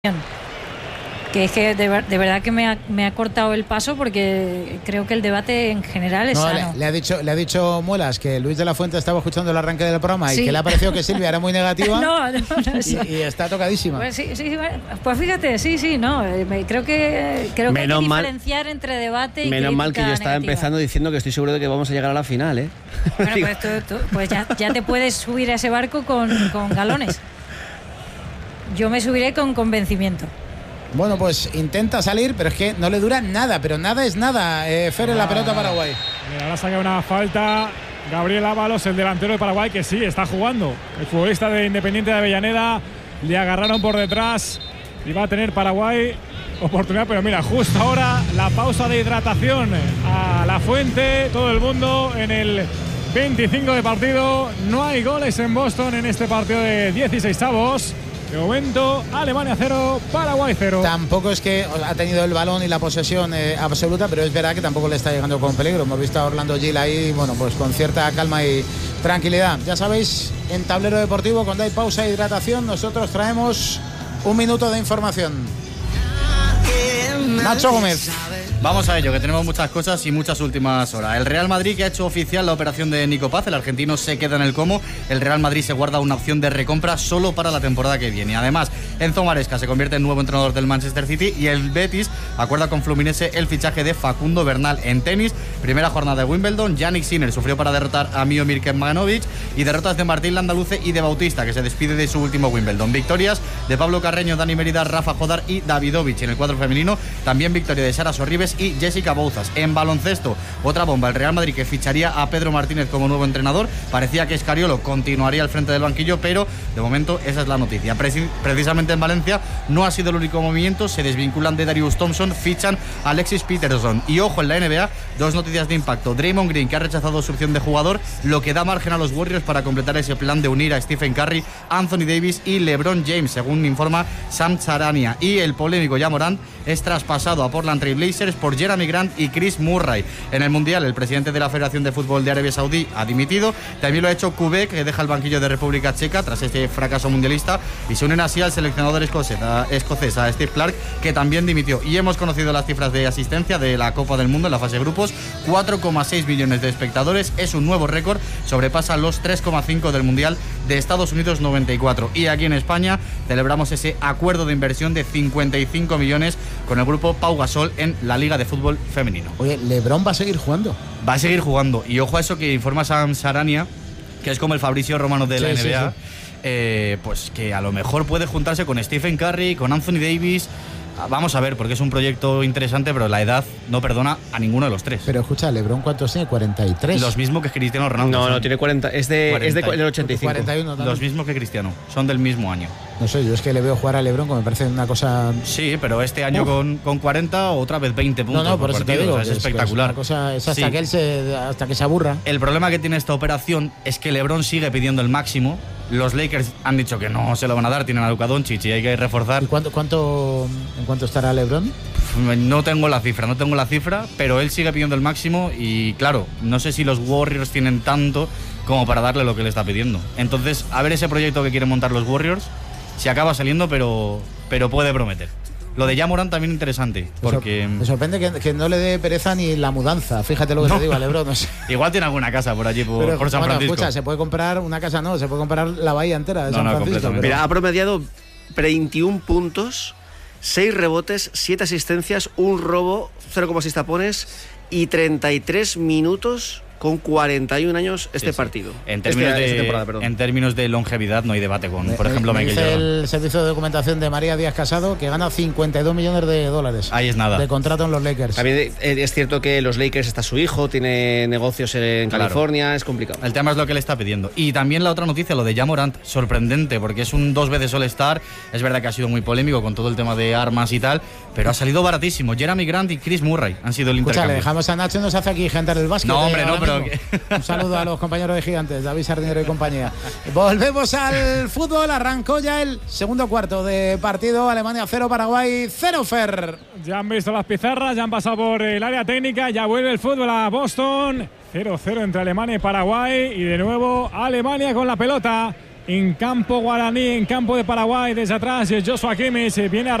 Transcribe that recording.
Que es que de verdad que me ha cortado el paso, porque creo que el debate en general es sano. Le ha dicho Muelas que Luis de la Fuente estaba escuchando el arranque del programa, sí, y que le ha parecido que Silvia era muy negativa. No, y está tocadísima. Pues sí, pues fíjate, creo que hay que diferenciar entre debate y crítica. Menos mal que yo estaba empezando diciendo que estoy seguro de que vamos a llegar a la final, ¿eh? Bueno, pues ya te puedes subir a ese barco con galones. Yo me subiré con convencimiento. Bueno, pues intenta salir, pero es que no le dura nada, pero nada es nada. Fer en la pelota Paraguay. Ahora saca una falta Gabriel Ábalos, el delantero de Paraguay, que sí, está jugando. El futbolista de Independiente de Avellaneda, le agarraron por detrás y va a tener Paraguay oportunidad, pero mira, justo ahora la pausa de hidratación a La Fuente, todo el mundo en el 25 de partido. No hay goles en Boston en este partido de 16avos. De momento, Alemania 0, Paraguay 0. Tampoco es que ha tenido el balón y la posesión absoluta, pero es verdad que tampoco le está llegando con peligro. Hemos visto a Orlando Gil ahí, bueno, pues con cierta calma y tranquilidad. Ya sabéis, en Tablero Deportivo, cuando hay pausa e hidratación, nosotros traemos un minuto de información. Nacho Gómez. Vamos a ello, que tenemos muchas cosas y muchas últimas horas. El Real Madrid, que ha hecho oficial la operación de Nico Paz, el argentino se queda en el Como. El Real Madrid se guarda una opción de recompra solo para la temporada que viene. Además, Enzo Maresca se convierte en nuevo entrenador del Manchester City y el Betis acuerda con Fluminense el fichaje de Facundo Bernal. En tenis, primera jornada de Wimbledon, Jannik Sinner sufrió para derrotar a Miomir Kecmanovic, y derrotas de Martín Landaluce y de Bautista, que se despide de su último Wimbledon. Victorias de Pablo Carreño, Dani Mérida, Rafa Jodar y Davidovich en el cuadro femenino. También victoria de Sara Sorribes y Jessica Bouzas. En baloncesto, otra bomba, el Real Madrid, que ficharía a Pedro Martínez como nuevo entrenador. Parecía que Escariolo continuaría al frente del banquillo, pero de momento esa es la noticia. Precisamente en Valencia no ha sido el único movimiento, se desvinculan de Darius Thompson, fichan a Alexis Peterson. Y ojo, en la NBA, dos noticias de impacto. Draymond Green, que ha rechazado su opción de jugador, lo que da margen a los Warriors para completar ese plan de unir a Stephen Curry, Anthony Davis y LeBron James, según informa Sam Charania. Y el polémico Ja Morant es traspasado a Portland Trail Blazers por Jeremy Grant y Chris Murray. En el Mundial, el presidente de la Federación de Fútbol de Arabia Saudí ha dimitido. También lo ha hecho Kubek, que deja el banquillo de República Checa tras este fracaso mundialista, y se unen así al seleccionador escocés, a Steve Clarke, que también dimitió. Y hemos conocido las cifras de asistencia de la Copa del Mundo en la fase de grupos: 4,6 millones de espectadores, es un nuevo récord, sobrepasa los 3,5 del Mundial de Estados Unidos 94. Y aquí en España celebramos ese acuerdo de inversión de 55 millones con el grupo Pau Gasol en la Liga de Fútbol Femenino. Oye, ¿LeBron va a seguir jugando? Va a seguir jugando, y ojo a eso que informa Sam Sarania, que es como el Fabrizio Romano de la NBA. Sí. Pues que a lo mejor puede juntarse con Stephen Curry, con Anthony Davis. Vamos a ver, porque es un proyecto interesante, pero la edad no perdona a ninguno de los tres. Pero escucha, ¿LeBron cuántos tiene? 43. Los mismos que Cristiano Ronaldo. No, tiene 40. Es del 85. 41 también. Los mismos que Cristiano. Son del mismo año. No sé, yo es que le veo jugar a LeBron, como me parece una cosa... Sí, pero este año con 40, otra vez 20 puntos. No, por eso te digo, o sea, es espectacular. Es una cosa, es hasta que se aburra. El problema que tiene esta operación es que LeBron sigue pidiendo el máximo. Los Lakers han dicho que no se lo van a dar, tienen a Luka Doncic y hay que reforzar. ¿Y en cuánto estará LeBron? No tengo la cifra, pero él sigue pidiendo el máximo y claro, no sé si los Warriors tienen tanto como para darle lo que le está pidiendo. Entonces, a ver ese proyecto que quieren montar los Warriors, si acaba saliendo, pero puede prometer. Lo de Ja Morant también interesante, porque... Me sorprende que no le dé pereza ni la mudanza, fíjate lo que te digo a LeBron. No sé. Igual tiene alguna casa por allí, por San Francisco. Escucha, se puede comprar una casa, se puede comprar la bahía entera de San Francisco. Pero... Mira, ha promediado 21 puntos, 6 rebotes, 7 asistencias, un robo, 0,6 tapones y 33 minutos con 41 años partido. En términos de longevidad no hay debate con, por ejemplo, Michael Jordan. El servicio de documentación de María Díaz Casado, que gana 52 millones de dólares. Ahí es nada. De contrato en los Lakers. También es cierto que los Lakers está su hijo, tiene negocios en California, es complicado. El tema es lo que le está pidiendo. Y también la otra noticia, lo de Ja Morant, sorprendente, porque es un 2 veces All-Star. Es verdad que ha sido muy polémico con todo el tema de armas y tal, pero ha salido baratísimo. Jeremy Grant y Chris Murray han sido el intercambio. Le dejamos a Nacho, nos hace aquí gente en el básquet. No, hombre, no, pero... Un saludo a los compañeros de Gigantes, David Sardinero y compañía. Volvemos al fútbol, arrancó ya el segundo cuarto de partido, Alemania 0, Paraguay 0, Fer. Ya han visto las pizarras, ya han pasado por el área técnica, ya vuelve el fútbol a Boston. 0-0 entre Alemania y Paraguay, y de nuevo Alemania con la pelota. en campo guaraní, en campo de Paraguay. Desde atrás Joshua Kimmich viene a